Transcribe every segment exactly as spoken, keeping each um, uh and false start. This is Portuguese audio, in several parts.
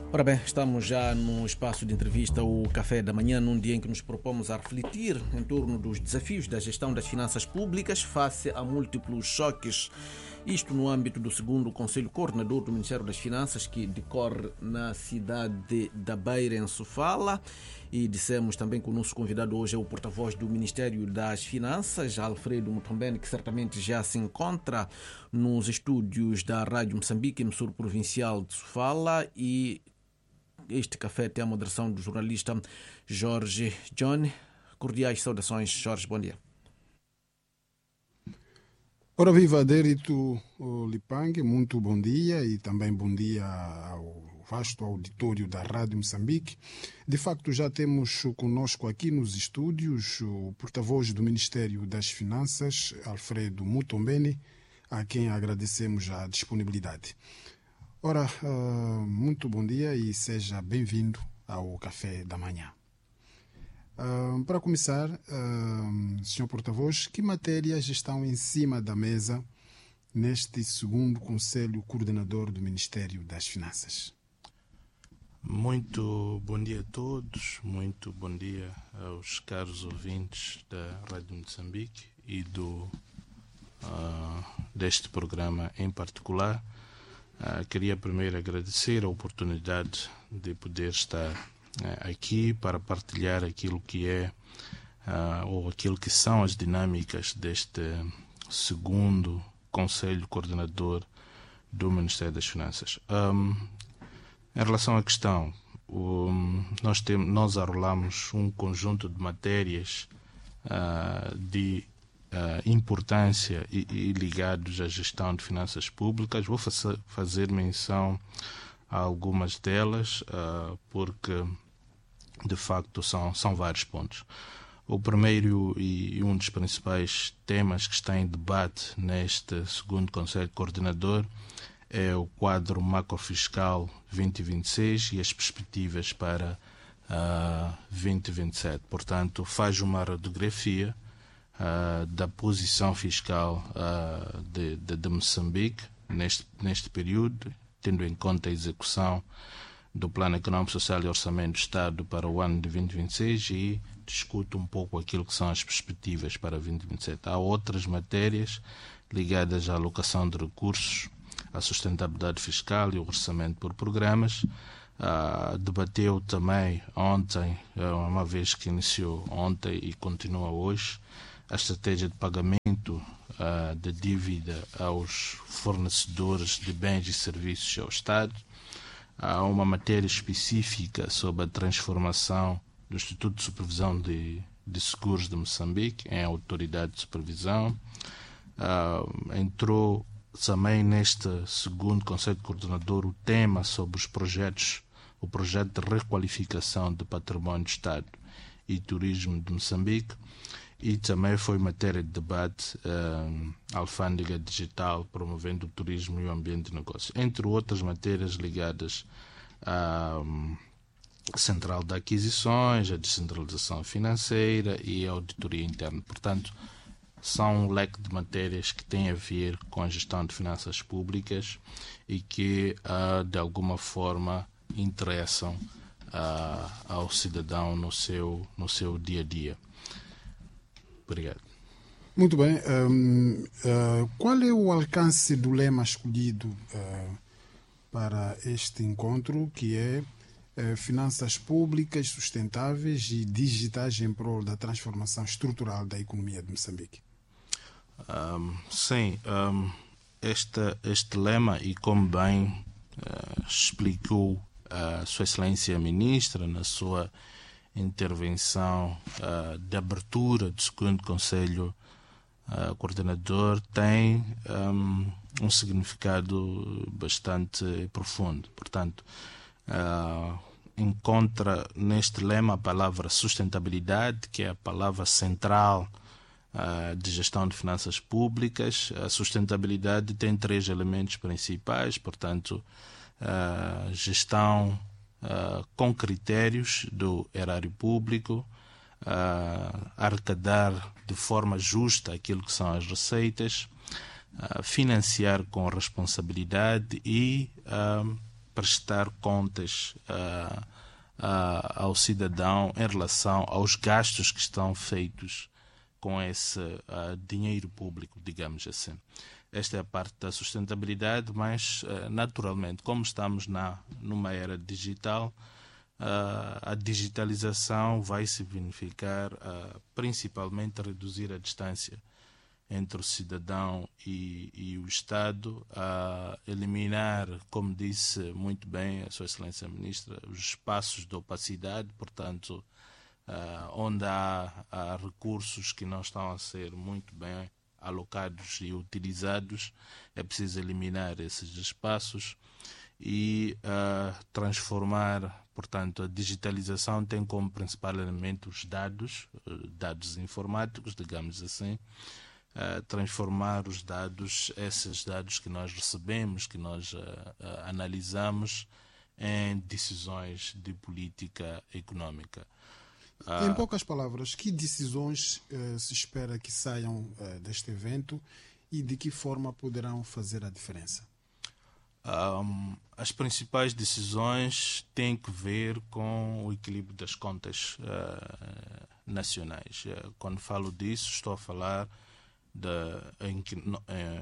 Ora bem, estamos já no espaço de entrevista, o Café da Manhã, num dia em que nos propomos a refletir em torno dos desafios da gestão das finanças públicas face a múltiplos choques. Isto no âmbito do segundo Conselho Coordenador do Ministério das Finanças, que decorre na cidade da Beira, em Sofala. E dissemos também que o nosso convidado hoje é o porta-voz do Ministério das Finanças, Alfredo Mutombeni, que certamente já se encontra nos estúdios da Rádio Moçambique, emissora provincial de Sofala. E este café tem a moderação do jornalista Jorge John. Cordiais saudações, Jorge, bom dia. Ora viva, Dérito Lipang, muito bom dia e também bom dia ao vasto auditório da Rádio Moçambique. De facto, já temos conosco aqui nos estúdios o porta-voz do Ministério das Finanças, Alfredo Mutombeni, a quem agradecemos a disponibilidade. Ora, uh, muito bom dia e seja bem-vindo ao Café da Manhã. Uh, para começar, uh, senhor Porta-Voz, que matérias estão em cima da mesa neste segundo Conselho Coordenador do Ministério das Finanças? Muito bom dia a todos, muito bom dia aos caros ouvintes da Rádio Moçambique e do, uh, deste programa em particular. Uh, queria primeiro agradecer a oportunidade de poder estar uh, aqui para partilhar aquilo que é uh, ou aquilo que são as dinâmicas deste segundo Conselho Coordenador do Ministério das Finanças. Um, em relação à questão, um, nós, temos, nós arrolamos um conjunto de matérias uh, de Uh, importância e, e ligados à gestão de finanças públicas. Vou fa- fazer menção a algumas delas, uh, porque de facto são, são vários pontos. O primeiro e um dos principais temas que está em debate neste segundo Conselho Coordenador é o quadro macrofiscal vinte vinte e seis e as perspectivas para uh, vinte vinte e sete. Portanto, faz uma radiografia Uh, da posição fiscal uh, de, de, de Moçambique neste, neste período, tendo em conta a execução do Plano Econômico, Social e Orçamento do Estado para o ano de vinte vinte e seis e discute um pouco aquilo que são as perspectivas para vinte vinte e sete. Há outras matérias ligadas à alocação de recursos, à sustentabilidade fiscal e o orçamento por programas. Uh, debateu também ontem, uma vez que iniciou ontem e continua hoje, a estratégia de pagamento uh, de dívida aos fornecedores de bens e serviços ao Estado. Há uma matéria específica sobre a transformação do Instituto de Supervisão de, de Seguros de Moçambique em autoridade de supervisão. Uh, entrou também neste segundo Conselho Coordenador o tema sobre os projetos, o projeto de requalificação de património do Estado e turismo de Moçambique. E também foi matéria de debate uh, a alfândega digital promovendo o turismo e o ambiente de negócio, entre outras matérias ligadas à um, central de aquisições, a descentralização financeira e a auditoria interna. Portanto, são um leque de matérias que têm a ver com a gestão de finanças públicas e que, uh, de alguma forma, interessam uh, ao cidadão no seu, no seu dia a dia. Obrigado. Muito bem. Um, uh, qual é o alcance do lema escolhido uh, para este encontro, que é uh, Finanças Públicas Sustentáveis e Digitais em prol da transformação estrutural da economia de Moçambique? Um, sim, um, este, este lema, e como bem uh, explicou a Sua Excelência a Ministra na sua intervenção uh, de abertura do segundo Conselho uh, Coordenador, tem um, um significado bastante profundo. Portanto, uh, encontra neste lema a palavra sustentabilidade, que é a palavra central uh, de gestão de finanças públicas. A sustentabilidade tem três elementos principais, portanto, uh, gestão Uh, com critérios do erário público, uh, arrecadar de forma justa aquilo que são as receitas, uh, financiar com responsabilidade e uh, prestar contas uh, uh, ao cidadão em relação aos gastos que estão feitos com esse uh, dinheiro público, digamos assim. Esta é a parte da sustentabilidade, mas, uh, naturalmente, como estamos na, numa era digital, uh, a digitalização vai significar uh, principalmente reduzir a distância entre o cidadão e, e o Estado, a eliminar, como disse muito bem a Sua Excelência Ministra, os espaços de opacidade, portanto, uh, onde há, há recursos que não estão a ser muito bem alocados e utilizados, é preciso eliminar esses espaços e uh, transformar, portanto, a digitalização tem como principal elemento os dados, dados informáticos, digamos assim, Uh, transformar os dados, esses dados que nós recebemos, que nós uh, uh, analisamos, em decisões de política econômica. Uh, em poucas palavras, que decisões uh, se espera que saiam uh, deste evento e de que forma poderão fazer a diferença? Um, as principais decisões têm que ver com o equilíbrio das contas uh, nacionais. Uh, quando falo disso, estou a falar Da, em que, é,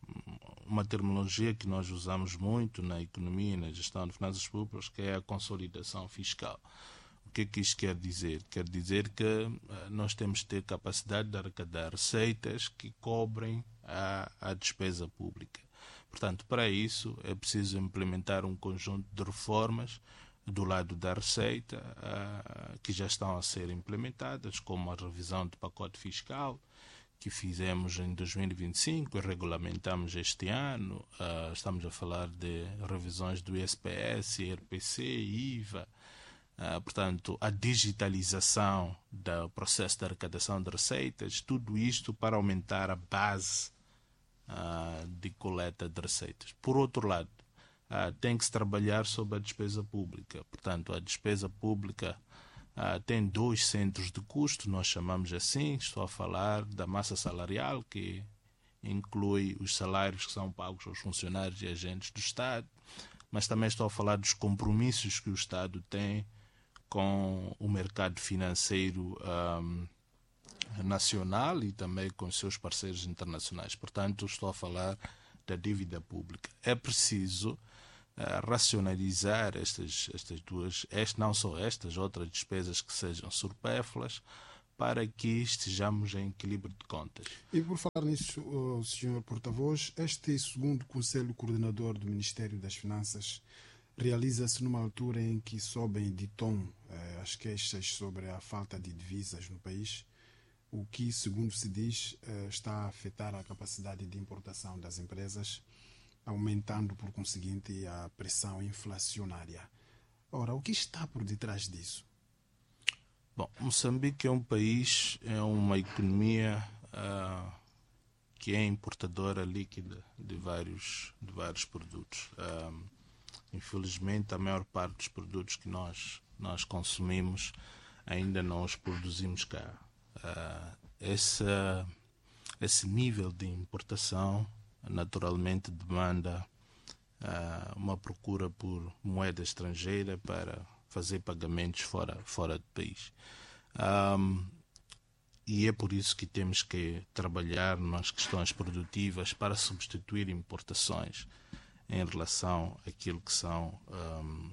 uma terminologia que nós usamos muito na economia e na gestão de finanças públicas, que é a consolidação fiscal. O que é que isto quer dizer? Quer dizer que uh, nós temos que ter capacidade de arrecadar receitas que cobrem a, a despesa pública. Portanto, para isso é preciso implementar um conjunto de reformas do lado da receita uh, que já estão a ser implementadas, como a revisão do pacote fiscal, que fizemos em dois mil e vinte e cinco e regulamentamos este ano. Uh, estamos a falar de revisões do I S P S, I R P C, I V A. Uh, portanto, a digitalização do processo de arrecadação de receitas, tudo isto para aumentar a base uh, de coleta de receitas. Por outro lado, uh, tem que se trabalhar sobre a despesa pública. Portanto, a despesa pública Uh, tem dois centros de custo, nós chamamos assim. Estou a falar da massa salarial, que inclui os salários que são pagos aos funcionários e agentes do Estado, mas também estou a falar dos compromissos que o Estado tem com o mercado financeiro um, nacional e também com os seus parceiros internacionais. Portanto, estou a falar da dívida pública. É preciso Uh, racionalizar estas, estas duas, este, não só estas, outras despesas que sejam supérfluas, para que estejamos em equilíbrio de contas. E por falar nisso, oh, senhor Porta-Voz, este segundo Conselho Coordenador do Ministério das Finanças realiza-se numa altura em que sobem de tom eh, as queixas sobre a falta de divisas no país, o que, segundo se diz, eh, está a afetar a capacidade de importação das empresas, aumentando, por conseguinte, a pressão inflacionária. Ora, o que está por detrás disso? Bom, Moçambique é um país, é uma economia uh, que é importadora líquida de vários, de vários produtos. Uh, infelizmente, a maior parte dos produtos que nós, nós consumimos ainda não os produzimos cá. Uh, esse, esse nível de importação naturalmente demanda uh, uma procura por moeda estrangeira para fazer pagamentos fora, fora do país. Um, e é por isso que temos que trabalhar nas questões produtivas para substituir importações em relação àquilo que são um,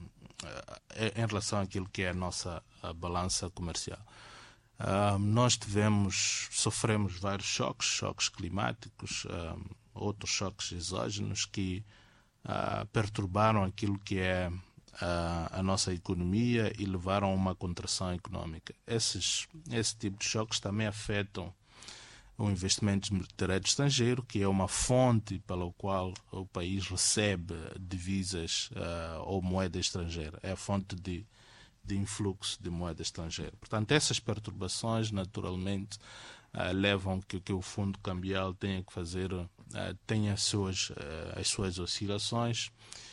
em relação àquilo que é a nossa a balança comercial. Um, nós tivemos, sofremos vários choques, choques climáticos, um, outros choques exógenos que uh, perturbaram aquilo que é uh, a nossa economia e levaram a uma contração económica. Esses, esse tipo de choques também afetam o investimento direto estrangeiro, que é uma fonte pela qual o país recebe divisas uh, ou moeda estrangeira. É a fonte de, de influxo de moeda estrangeira. Portanto, essas perturbações, naturalmente, Uh, levam que, que o fundo cambial tenha que fazer, uh, tenha as suas, uh, as suas oscilações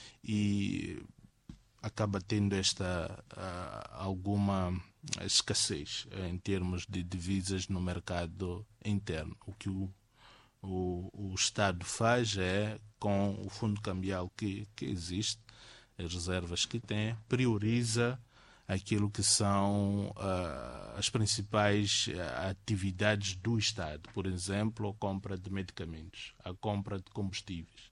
e acaba tendo esta uh, alguma escassez em termos de divisas no mercado interno. O que o, o, o Estado faz é, com o fundo cambial que, que existe, as reservas que tem, prioriza aquilo que são uh, as principais uh, atividades do Estado. Por exemplo, a compra de medicamentos, a compra de combustíveis.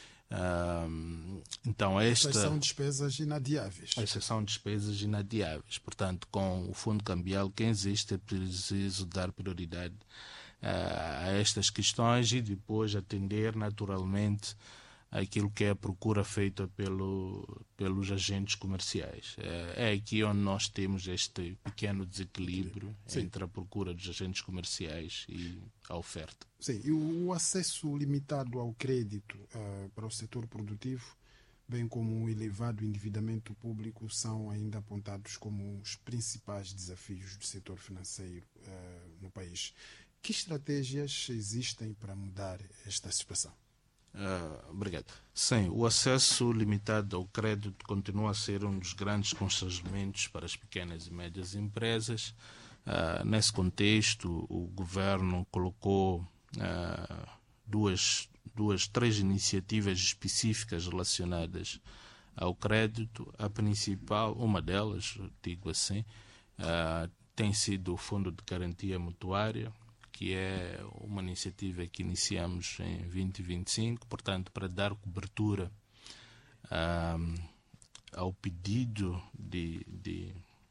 Uh, então esta... Estas são despesas inadiáveis. Estas são despesas inadiáveis. Portanto, com o fundo cambial que existe, é preciso dar prioridade uh, a estas questões e depois atender naturalmente aquilo que é a procura feita pelo, pelos agentes comerciais. É, é aqui onde nós temos este pequeno desequilíbrio Sim. entre a procura dos agentes comerciais e a oferta. Sim, e o, o acesso limitado ao crédito uh, para o setor produtivo, bem como o elevado endividamento público, são ainda apontados como os principais desafios do setor financeiro uh, no país. Que estratégias existem para mudar esta situação? Uh, obrigado. Sim, o acesso limitado ao crédito continua a ser um dos grandes constrangimentos para as pequenas e médias empresas. Uh, nesse contexto, o governo colocou uh, duas, duas, três iniciativas específicas relacionadas ao crédito. A principal, uma delas, digo assim, uh, tem sido o Fundo de Garantia Mutuária, que é uma iniciativa que iniciamos em vinte e vinte e cinco, portanto, para dar cobertura um, ao pedido de, de,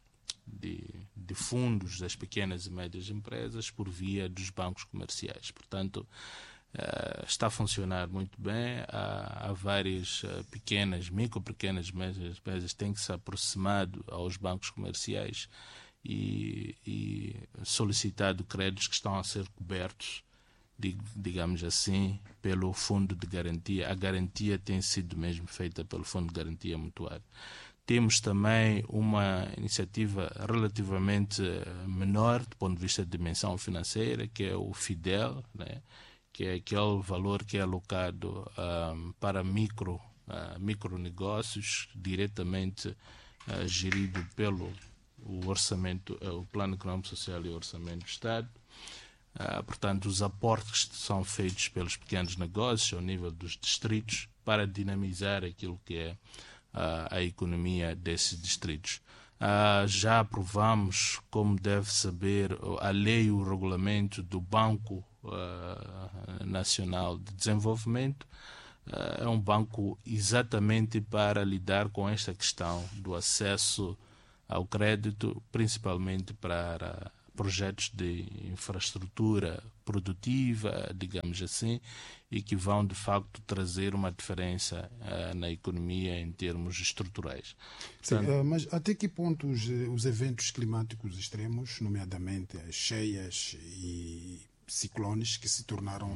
de, de fundos das pequenas e médias empresas por via dos bancos comerciais. Portanto, uh, está a funcionar muito bem. Há, há várias uh, pequenas, micro, pequenas e médias empresas que têm que se aproximar aos bancos comerciais E, e solicitado créditos que estão a ser cobertos, digamos assim, pelo fundo de garantia. A garantia tem sido mesmo feita pelo Fundo de Garantia Mutuária. Temos também uma iniciativa relativamente menor do ponto de vista de dimensão financeira, que é o FIDEL, né? Que é aquele valor que é alocado um, para micro, uh, micronegócios, diretamente uh, gerido pelo o orçamento, o Plano Econômico Social e o Orçamento do Estado. Uh, portanto, os aportes que são feitos pelos pequenos negócios ao nível dos distritos para dinamizar aquilo que é uh, a economia desses distritos. Uh, já aprovamos, como deve saber, a lei e o regulamento do Banco uh, Nacional de Desenvolvimento. Uh, é um banco exatamente para lidar com esta questão do acesso ao crédito, principalmente para projetos de infraestrutura produtiva, digamos assim, e que vão, de facto, trazer uma diferença uh, na economia em termos estruturais. Portanto, Sim, uh, mas até que ponto os, os eventos climáticos extremos, nomeadamente as cheias e ciclones que se tornaram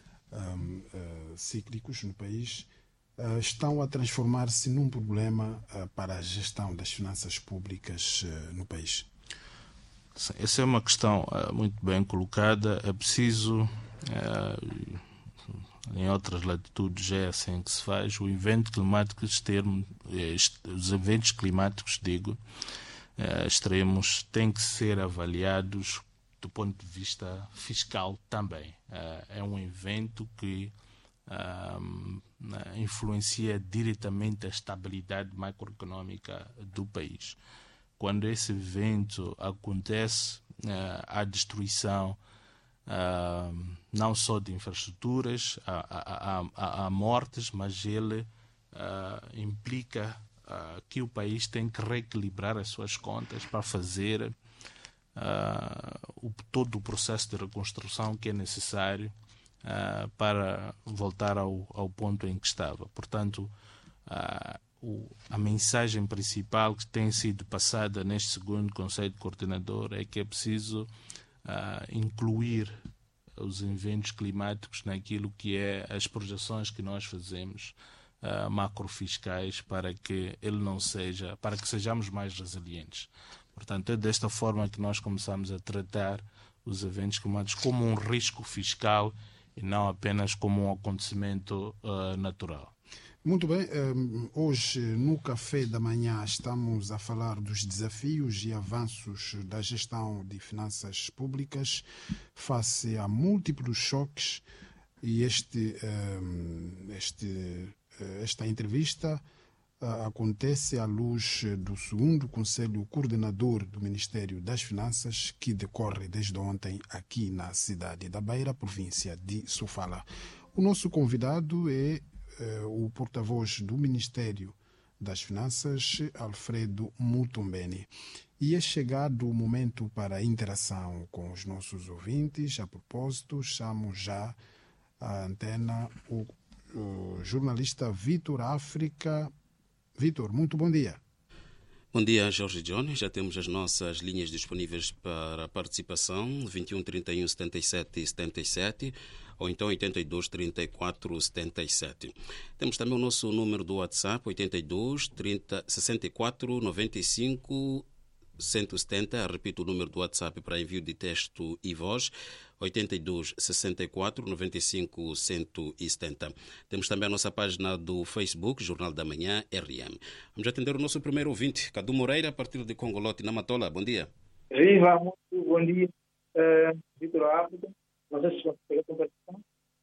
um, uh, cíclicos no país, Uh, estão a transformar-se num problema uh, para a gestão das finanças públicas uh, no país? Sim, essa é uma questão uh, muito bem colocada. É preciso, uh, em outras latitudes é assim que se faz, o evento climático externo, os eventos climáticos, digo, uh, extremos, têm que ser avaliados do ponto de vista fiscal também. Uh, é um evento que Uh, influencia diretamente a estabilidade macroeconómica do país. Quando esse evento acontece, uh, há destruição uh, não só de infraestruturas, há, há, há, há mortes, mas ele uh, implica uh, que o país tem que reequilibrar as suas contas para fazer uh, o, todo o processo de reconstrução que é necessário Uh, para voltar ao, ao ponto em que estava. Portanto, uh, o, a mensagem principal que tem sido passada neste segundo Conselho Coordenador é que é preciso uh, incluir os eventos climáticos naquilo que é as projeções que nós fazemos uh, macrofiscais para que ele não seja, para que sejamos mais resilientes. Portanto, é desta forma que nós começamos a tratar os eventos climáticos como um risco fiscal e não apenas como um acontecimento uh, natural. Muito bem. Um, hoje, no Café da Manhã, estamos a falar dos desafios e avanços da gestão de finanças públicas face a múltiplos choques e este, um, este, esta entrevista acontece à luz do segundo Conselho Coordenador do Ministério das Finanças, que decorre desde ontem aqui na cidade da Beira, província de Sofala. O nosso convidado é eh, o porta-voz do Ministério das Finanças, Alfredo Mutombeni. E é chegado o momento para a interação com os nossos ouvintes. A propósito, chamo já à antena o, o jornalista Vitor África. Vitor, muito bom dia. Bom dia, Jorge John. Já temos as nossas linhas disponíveis para participação, vinte e um, trinta e um, setenta e sete, setenta e sete, ou então oitenta e dois, trinta e quatro, setenta e sete. Temos também o nosso número do WhatsApp, oitenta e dois, trinta, sessenta e quatro, noventa e cinco, cento e setenta. Repito o número do WhatsApp para envio de texto e voz, oitenta e dois, sessenta e quatro, noventa e cinco, cento e setenta. Temos também a nossa página do Facebook, Jornal da Manhã, R M. Vamos atender o nosso primeiro ouvinte, Cadu Moreira, a partir de Congolote, na Matola. Bom dia. Viva, muito bom dia. Uh, Vitor África. Não sei se você pegou a conversação.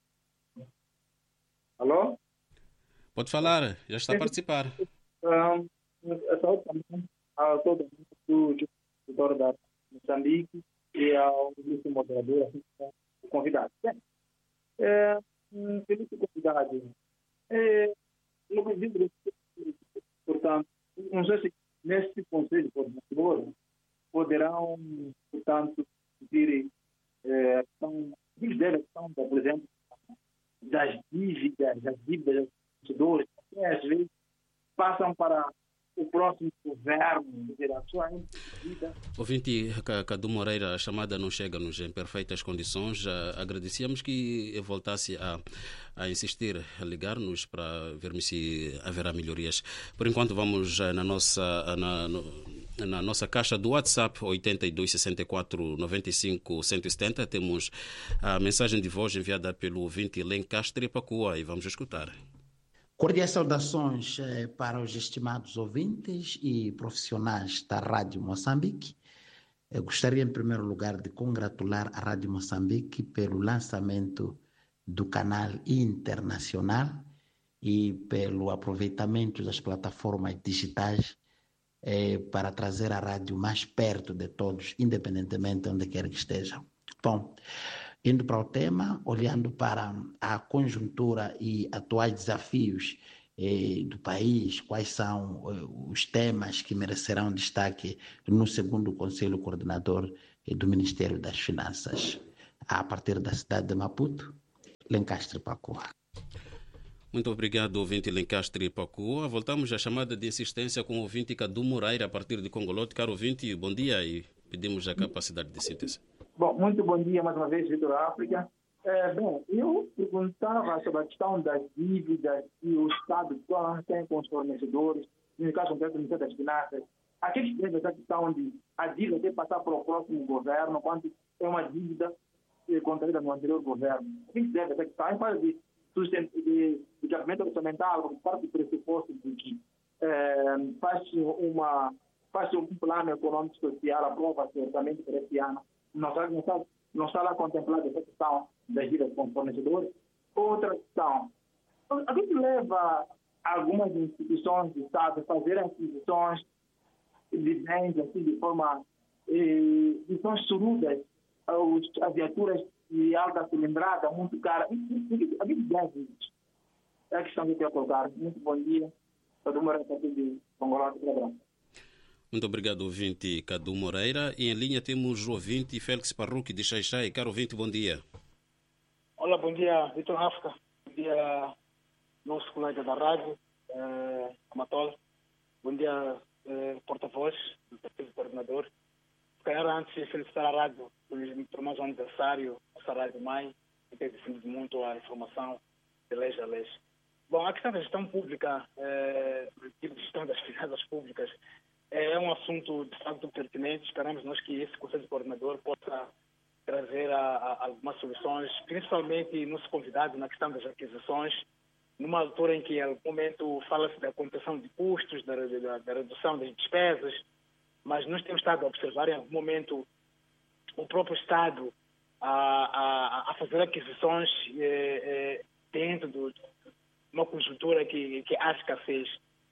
Alô? Pode falar, já está a participar. Um, a saúde também a todo mundo do doutor da Moçambique e ao ilustre moderador, assim, o convidado. Bem, é, um ilustre convidado, é, no pedido, portanto, não sei se neste conselho coordenador poderão, portanto, vir é, são, deve são, por exemplo, das dívidas, das dívidas dos investidores, que às vezes passam para o próximo governo, dizer, a sua vida. Ouvinte Cadu Moreira, a chamada não chega-nos em perfeitas condições. Agradecíamos que voltasse a, a insistir, a ligar-nos para vermos se haverá melhorias. Por enquanto, vamos na nossa, na, na nossa caixa do WhatsApp, oitenta e dois, sessenta e quatro, noventa e cinco, cento e setenta. Temos a mensagem de voz enviada pelo ouvinte Lencastre Pacua e vamos escutar. Cordiais saudações eh, para os estimados ouvintes e profissionais da Rádio Moçambique. Eu gostaria, em primeiro lugar, de congratular a Rádio Moçambique pelo lançamento do canal internacional e pelo aproveitamento das plataformas digitais eh, para trazer a rádio mais perto de todos, independentemente de onde quer que estejam. Bom, indo para o tema, olhando para a conjuntura e atuais desafios eh, do país, quais são eh, os temas que merecerão destaque no segundo Conselho Coordenador eh, do Ministério das Finanças, a partir da cidade de Maputo, Lencastre Pacua. Muito obrigado, ouvinte Lencastre Pacua. Voltamos à chamada de insistência com o ouvinte Cadu Moreira, a partir de Congolote. Caro ouvinte, bom dia e pedimos a capacidade de síntese. Bom, muito bom dia mais uma vez, Vitor África. É, bom, eu perguntava sobre a questão das dívidas e o Estado tem com os fornecedores, no caso concreto do Ministério das Finanças. Aqui que tem essa questão de a dívida tem que passar para o próximo governo, quando é uma dívida contraída no anterior governo. Aqui que deve essa questão, em parte de, de, de cabimento orçamental, por parte do pressuposto de que é, faz-se uma, faz um plano econômico social, aprova-se orçamento para esse ano. Não está, não, está, não está lá contemplada essa questão das dívidas com fornecedores. Outra questão, a gente leva algumas instituições de Estado a fazer aquisições de bens assim, de forma eh, de são surudas, as viaturas de alta cilindrada, muito caras. A gente deve. É a questão que eu quero colocar. Muito bom dia. Todo mundo está aqui de Congolate. Muito obrigado, ouvinte Cadu Moreira. E em linha temos o ouvinte Félix Parruque de Xaixai. Caro ouvinte, bom dia. Olá, bom dia, Vitor África. Bom dia, nosso colega da rádio, eh, Amatola. Bom dia, eh, porta-voz do Partido Coordenador. Quero antes felicitar a rádio por, por mais um aniversário, essa rádio mãe, que tem defendido muito a informação de leis a leis. Bom, a questão da gestão pública, eh, de gestão das finanças públicas, é um assunto de facto pertinente. Esperamos nós que esse Conselho Coordenador possa trazer a, a, algumas soluções, principalmente nos convidados na questão das aquisições, numa altura em que, em algum momento, fala-se da contenção de custos, da, da, da redução das despesas, mas nós temos estado a observar, em algum momento, o próprio Estado a, a, a fazer aquisições eh, eh, dentro de uma conjuntura que, que há escassez.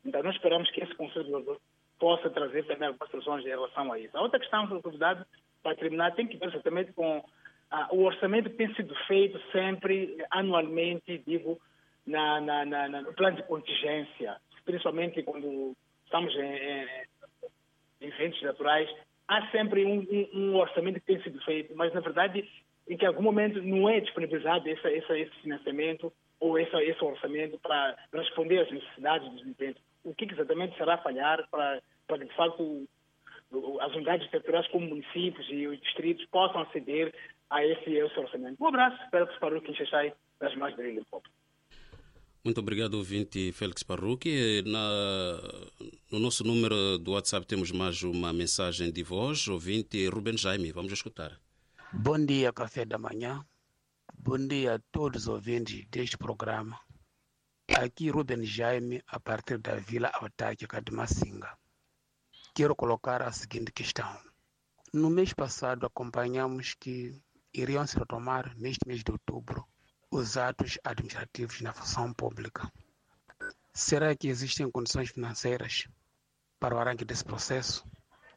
Então, nós esperamos que esse Conselho Regulador possa trazer também algumas soluções em relação a isso. A outra questão, convidado, para terminar, tem que ver exatamente com ah, o orçamento que tem sido feito sempre, anualmente, digo, na, na, na, na, no plano de contingência, principalmente quando estamos em, em, em eventos naturais. Há sempre um, um, um orçamento que tem sido feito, mas, na verdade, em que em algum momento não é disponibilizado esse, esse, esse financiamento ou esse, esse orçamento para responder às necessidades dos eventos. O que exatamente será falhar para, para que, de facto, as unidades territoriais como municípios e os distritos possam aceder a esse, esse orçamento. Um abraço, espero que se parou que Xaxai das mais de Limpopo. Muito obrigado, ouvinte Félix Parruque. Na, no nosso número do WhatsApp temos mais uma mensagem de voz, ouvinte Ruben Jaime. Vamos escutar. Bom dia, Café da Manhã. Bom dia a todos os ouvintes deste programa. Aqui Ruben Jaime, a partir da Vila Autárquica de Massinga. Quero colocar a seguinte questão. No mês passado acompanhamos que iriam se retomar neste mês de outubro os atos administrativos na função pública. Será que existem condições financeiras para o arranque desse processo?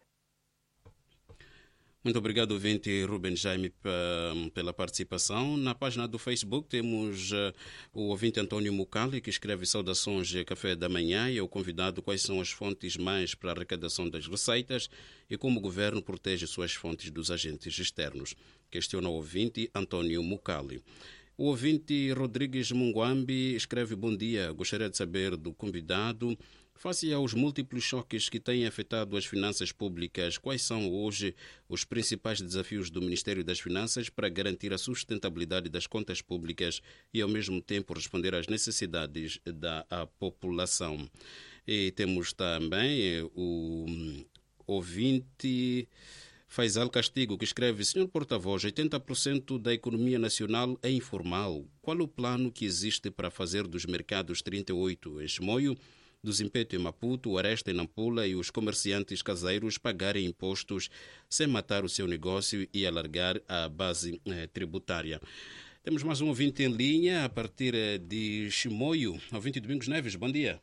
Muito obrigado, ouvinte Ruben Jaime, pela participação. Na página do Facebook temos uh, o ouvinte Antônio Mucali, que escreve saudações de Café da Manhã e é o convidado quais são as fontes mais para a arrecadação das receitas e como o governo protege suas fontes dos agentes externos. Questiona o ouvinte Antônio Mucali. O ouvinte Rodrigues Munguambi escreve: bom dia, gostaria de saber do convidado, face aos múltiplos choques que têm afetado as finanças públicas, quais são hoje os principais desafios do Ministério das Finanças para garantir a sustentabilidade das contas públicas e, ao mesmo tempo, responder às necessidades da população? E temos também o ouvinte Faisal Castigo, que escreve: senhor porta-voz, oitenta por cento da economia nacional é informal. Qual o plano que existe para fazer dos mercados trinta e oito em Chimoio, do Zimpeto em Maputo, o Aresta em Nampula e os comerciantes caseiros pagarem impostos sem matar o seu negócio e alargar a base eh, tributária? Temos mais um ouvinte em linha a partir de Chimoio. Ouvinte Domingos Neves, bom dia.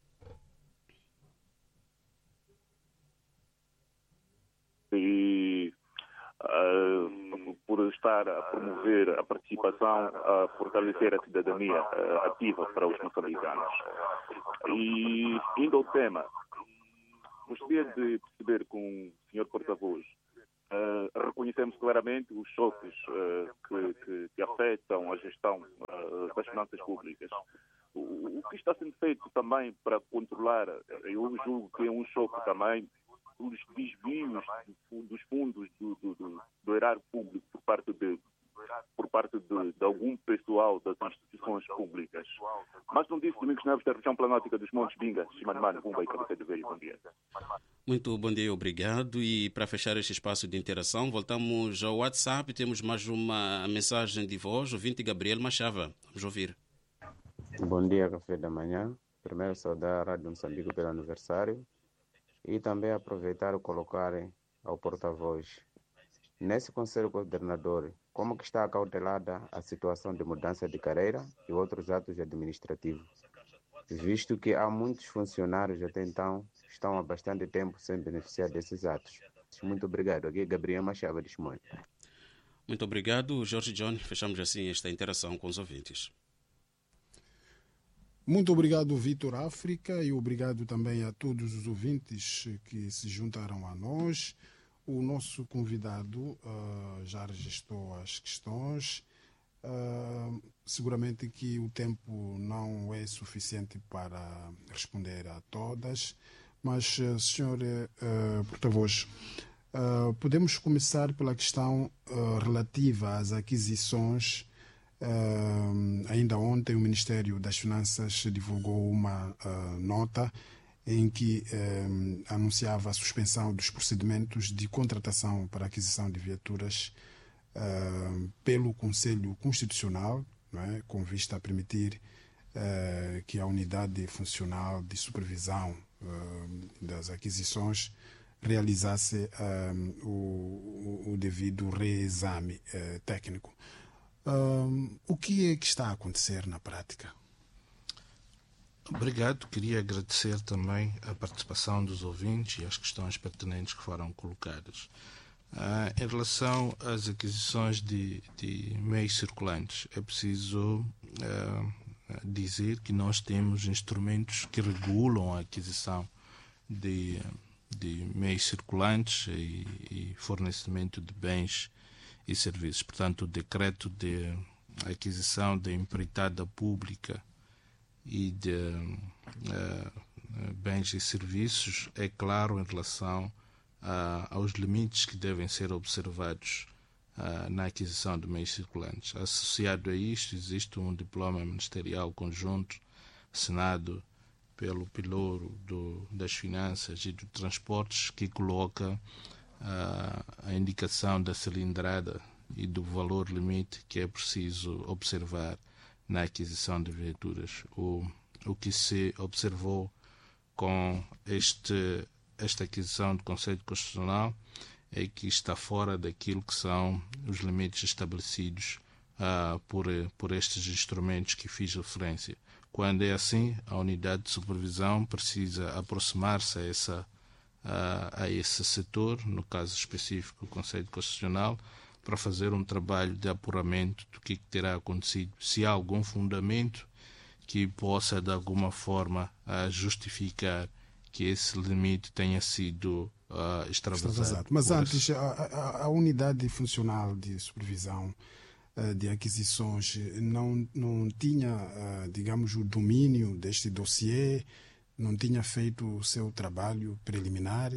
E uh, por estar a promover a participação, a fortalecer a cidadania uh, ativa para os moçambicanos. E indo ao tema, gostaria de perceber com o senhor porta-voz, uh, reconhecemos claramente os choques uh, que, que, que afetam a gestão uh, das finanças públicas. O, o que está sendo feito também para controlar, eu julgo que é um choque também, os desvios dos fundos do, do, do, do erário público por parte de por parte de, de algum pessoal das instituições públicas. Mas não disse Domingos Neves da região planáutica dos Montes Binga, Chimanimano, Bumba e Cabeça de Veio. Bom dia. Muito bom dia, obrigado. E para fechar este espaço de interação, voltamos ao WhatsApp. Temos mais uma mensagem de voz, ouvinte Gabriel Machava. Vamos ouvir. Bom dia, Café da Manhã. Primeiro, saudar a Rádio Moçambique pelo aniversário. E também aproveitar e colocar ao porta-voz. Nesse Conselho Coordenador, como que está acautelada a situação de mudança de carreira e outros atos administrativos? Visto que há muitos funcionários até então estão há bastante tempo sem beneficiar desses atos. Muito obrigado. Aqui é Gabriel Machava de Chimoio. Muito obrigado, Jorge John. Fechamos assim esta interação com os ouvintes. Muito obrigado, Vitor África, e obrigado também a todos os ouvintes que se juntaram a nós. O nosso convidado uh, já registrou as questões. Uh, seguramente que o tempo não é suficiente para responder a todas, mas, uh, senhor uh, porta-voz, uh, podemos começar pela questão uh, relativa às aquisições. Uh, ainda ontem o Ministério das Finanças divulgou uma uh, nota em que uh, anunciava a suspensão dos procedimentos de contratação para aquisição de viaturas uh, pelo Conselho Constitucional, não é? Com vista a permitir uh, que a unidade funcional de supervisão uh, das aquisições realizasse uh, o, o devido reexame uh, técnico. Um, o que é que está a acontecer na prática? Obrigado. Queria agradecer também a participação dos ouvintes e as questões pertinentes que foram colocadas. Ah, em relação às aquisições de, de meios circulantes, é preciso ah, dizer que nós temos instrumentos que regulam a aquisição de, de meios circulantes e, e fornecimento de bens e serviços. Portanto, o decreto de aquisição de empreitada pública e de uh, bens e serviços é claro em relação uh, aos limites que devem ser observados uh, na aquisição de meios circulantes. Associado a isto, existe um diploma ministerial conjunto assinado pelo Pelouro do, das Finanças e do Transportes que coloca uh, a indicação da cilindrada e do valor limite que é preciso observar na aquisição de viaturas. O, o que se observou com este, esta aquisição do Conselho Constitucional é que está fora daquilo que são os limites estabelecidos uh, por, por estes instrumentos que fiz referência. Quando é assim, a unidade de supervisão precisa aproximar-se a, essa, uh, a esse setor, no caso específico o Conselho Constitucional, para fazer um trabalho de apuramento do que terá acontecido, se há algum fundamento que possa, de alguma forma, uh, justificar que esse limite tenha sido uh, extravasado. extravasado. Mas antes, a, a, a unidade funcional de supervisão uh, de aquisições não, não tinha, uh, digamos, o domínio deste dossiê, não tinha feito o seu trabalho preliminar?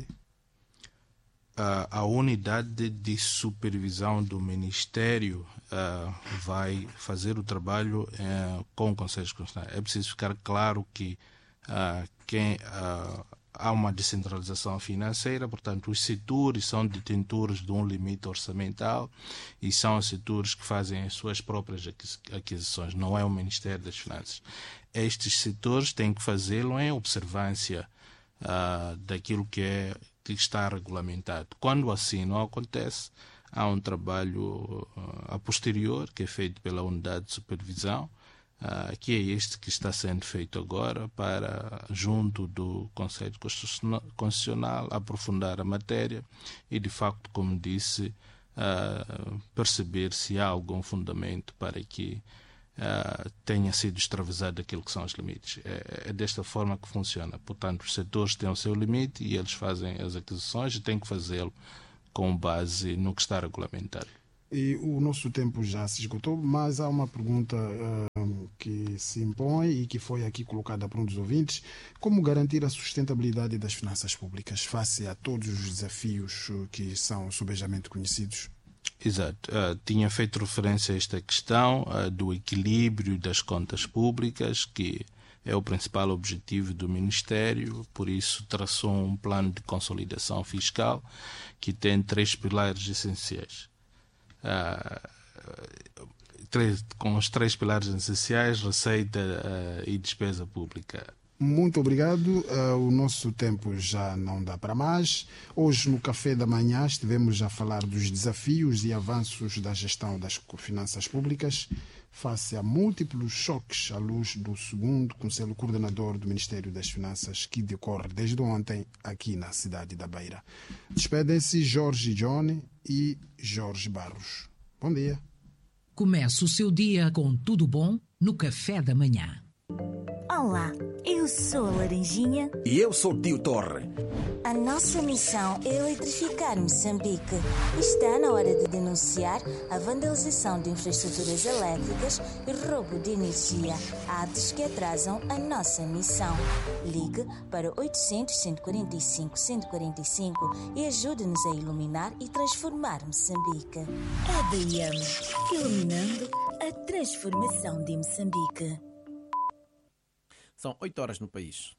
A unidade de supervisão do Ministério uh, vai fazer o trabalho uh, com o Conselho Constitucional. É preciso ficar claro que uh, quem, uh, há uma descentralização financeira, portanto, os setores são detentores de um limite orçamental e são os setores que fazem as suas próprias aquisições, não é o Ministério das Finanças. Estes setores têm que fazê-lo em observância uh, daquilo que é que está regulamentado. Quando assim não acontece, há um trabalho uh, a posterior que é feito pela unidade de supervisão, uh, que é este que está sendo feito agora para, junto do Conselho Constitucional, aprofundar a matéria e, de facto, como disse, uh, perceber se há algum fundamento para que Uh, tenha sido extravasado aquilo que são os limites. É, é desta forma que funciona. Portanto, os setores têm o seu limite e eles fazem as aquisições e têm que fazê-lo com base no que está regulamentado. E o nosso tempo já se esgotou, mas há uma pergunta uh, que se impõe e que foi aqui colocada por um dos ouvintes. Como garantir a sustentabilidade das finanças públicas face a todos os desafios que são subejamente conhecidos? Exato. Uh, tinha feito referência a esta questão uh, do equilíbrio das contas públicas, que é o principal objetivo do Ministério, por isso traçou um plano de consolidação fiscal que tem três pilares essenciais. Uh, três, com os três pilares essenciais, receita uh, e despesa pública. Muito obrigado. Uh, o nosso tempo já não dá para mais. Hoje, no Café da Manhã, estivemos a falar dos desafios e avanços da gestão das finanças públicas face a múltiplos choques à luz do segundo Conselho Coordenador do Ministério das Finanças, que decorre desde ontem aqui na cidade da Beira. Despedem-se Jorge Johnny e Jorge Barros. Bom dia. Comece o seu dia com tudo bom no Café da Manhã. Olá, eu sou a Laranjinha. E eu sou o Tio Torre. A nossa missão é eletrificar Moçambique. Está na hora de denunciar a vandalização de infraestruturas elétricas e roubo de energia, atos que atrasam a nossa missão. Ligue para oitocentos, cento e quarenta e cinco, cento e quarenta e cinco e ajude-nos a iluminar e transformar Moçambique. A D I M, iluminando a transformação de Moçambique. São oito horas no país.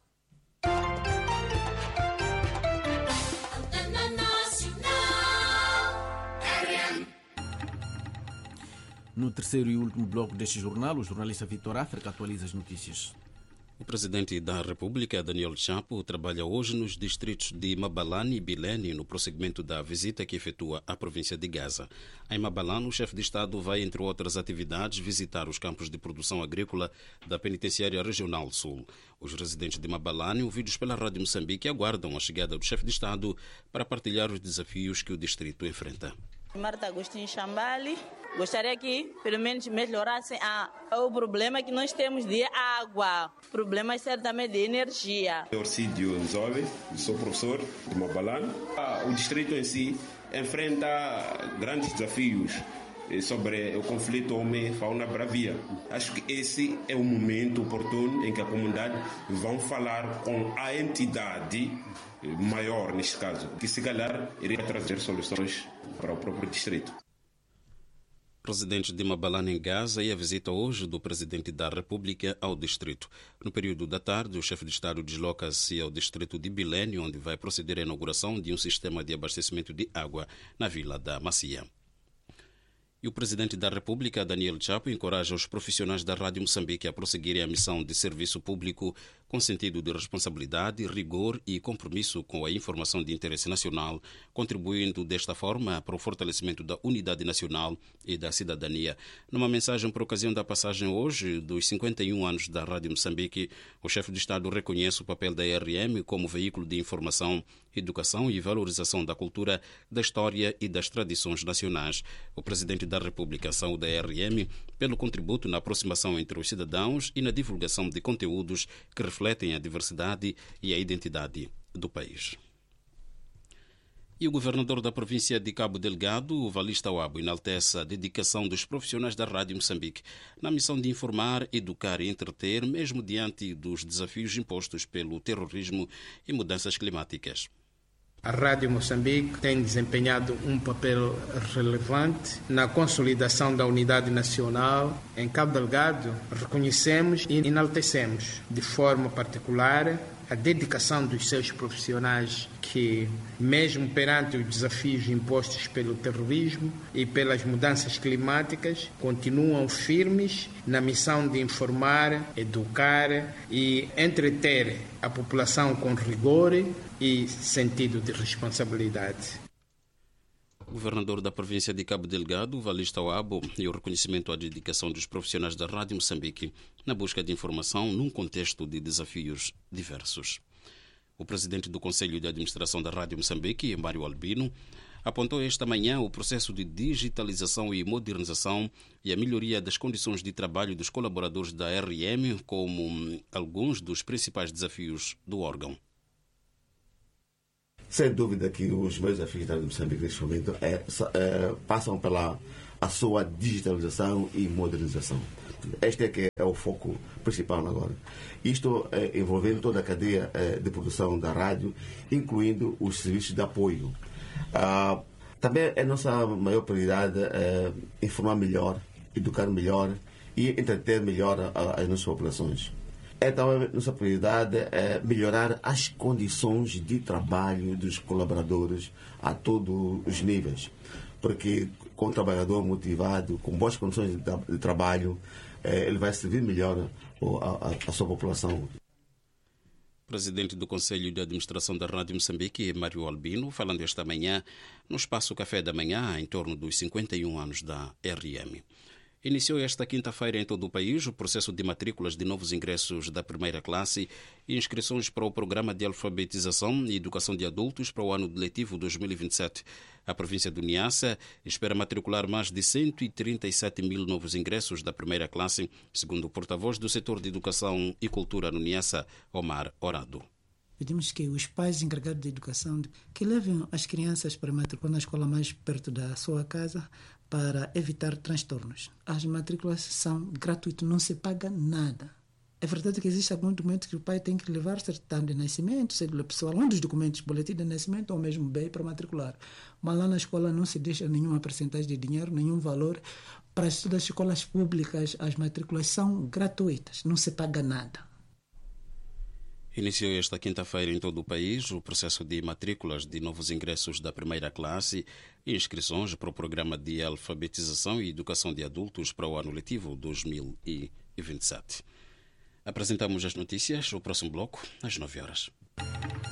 No terceiro e último bloco deste jornal, o jornalista Vitor África atualiza as notícias. O presidente da República, Daniel Chapo, trabalha hoje nos distritos de Mabalane e Bilene no prosseguimento da visita que efetua à província de Gaza. Em Mabalane, o chefe de Estado vai, entre outras atividades, visitar os campos de produção agrícola da Penitenciária Regional Sul. Os residentes de Mabalane, ouvidos pela Rádio Moçambique, aguardam a chegada do chefe de Estado para partilhar os desafios que o distrito enfrenta. Marta Agostinho Chambali, gostaria que pelo menos melhorassem a, o problema que nós temos de água, problemas certamente de energia. Orcídio Nzove, sou professor de Mabalane. O distrito em si enfrenta grandes desafios sobre o conflito homem-fauna-bravia. Acho que esse é o momento oportuno em que a comunidade vão falar com a entidade maior, neste caso, que se calhar iria trazer soluções para o próprio distrito. Presidente de Mabalane em Gaza e a visita hoje do Presidente da República ao distrito. No período da tarde, o chefe de Estado desloca-se ao distrito de Bilene, onde vai proceder à inauguração de um sistema de abastecimento de água na Vila da Macia. E o Presidente da República, Daniel Chapo, encoraja os profissionais da Rádio Moçambique a prosseguirem a missão de serviço público com sentido de responsabilidade, rigor e compromisso com a informação de interesse nacional, contribuindo desta forma para o fortalecimento da unidade nacional e da cidadania. Numa mensagem por ocasião da passagem hoje dos cinquenta e um anos da Rádio Moçambique, o chefe de Estado reconhece o papel da R M como veículo de informação, educação e valorização da cultura, da história e das tradições nacionais. O Presidente da República saúda a R M pelo contributo na aproximação entre os cidadãos e na divulgação de conteúdos que refletem a diversidade e a identidade do país. E o governador da província de Cabo Delgado, Valista Wabo, enaltece a dedicação dos profissionais da Rádio Moçambique na missão de informar, educar e entreter, mesmo diante dos desafios impostos pelo terrorismo e mudanças climáticas. A Rádio Moçambique tem desempenhado um papel relevante na consolidação da unidade nacional. Em Cabo Delgado, reconhecemos e enaltecemos de forma particular a dedicação dos seus profissionais que, mesmo perante os desafios impostos pelo terrorismo e pelas mudanças climáticas, continuam firmes na missão de informar, educar e entreter a população com rigor e sentido de responsabilidade. O governador da província de Cabo Delgado, Valista Wabo, e o reconhecimento à dedicação dos profissionais da Rádio Moçambique na busca de informação num contexto de desafios diversos. O presidente do Conselho de Administração da Rádio Moçambique, Mário Albino, apontou esta manhã o processo de digitalização e modernização e a melhoria das condições de trabalho dos colaboradores da R M como alguns dos principais desafios do órgão. Sem dúvida que os meus desafios da Rádio Moçambique neste momento é, é, passam pela a sua digitalização e modernização. Este é que é o foco principal agora. Isto é, envolvendo toda a cadeia é, de produção da rádio, incluindo os serviços de apoio. Ah, também é nossa maior prioridade é, informar melhor, educar melhor e entreter melhor as nossas populações. Então, a nossa prioridade é melhorar as condições de trabalho dos colaboradores a todos os níveis. Porque com um trabalhador motivado, com boas condições de, tra de trabalho, eh, ele vai servir melhor a, a, a sua população. Presidente do Conselho de Administração da Rádio Moçambique, Mário Albino, falando esta manhã no Espaço Café da Manhã, em torno dos cinquenta e um anos da R M. Iniciou esta quinta-feira em todo o país o processo de matrículas de novos ingressos da primeira classe e inscrições para o Programa de Alfabetização e Educação de Adultos para o ano letivo dois mil e vinte e sete. A província do Niassa espera matricular mais de cento e trinta e sete mil novos ingressos da primeira classe, segundo o porta-voz do setor de Educação e Cultura no Niassa, Omar Orado. Pedimos que os pais encarregados de educação que levem as crianças para matricular na escola mais perto da sua casa para evitar transtornos. As matrículas são gratuitas, não se paga nada. É verdade que existe algum documento que o pai tem que levar, certidão de nascimento, cédula pessoal, um dos documentos, boletim de nascimento ou mesmo B I para matricular. Mas lá na escola não se deixa nenhuma percentagem de dinheiro, nenhum valor. Para as escolas públicas, as matrículas são gratuitas, não se paga nada. Iniciou esta quinta-feira em todo o país o processo de matrículas de novos ingressos da primeira classe e inscrições para o Programa de Alfabetização e Educação de Adultos para o ano letivo dois mil e vinte e sete. Apresentamos as notícias, o próximo bloco, às nove horas.